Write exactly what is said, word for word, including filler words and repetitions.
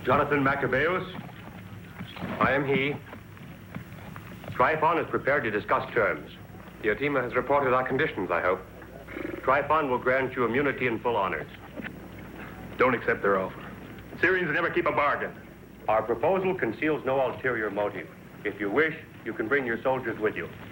Jonathan Maccabeus? I am he. Tryphon is prepared to discuss terms. Diotima has reported our conditions, I hope. Tryphon will grant you immunity and full honors. Don't accept their offer. Syrians never keep a bargain. Our proposal conceals no ulterior motive. If you wish, you can bring your soldiers with you.